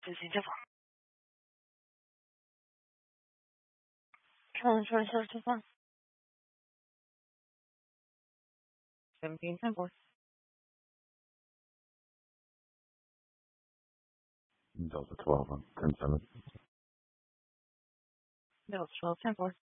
17 10 4. Control insurance service 1. 17 10 4. Delta 12 on 10-7. Delta 12 10 4.